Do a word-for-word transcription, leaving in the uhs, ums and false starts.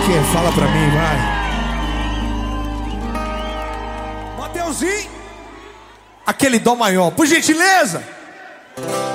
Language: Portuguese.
quê? Fala pra mim, vai. Mateuzinho, aquele dó maior, por gentileza.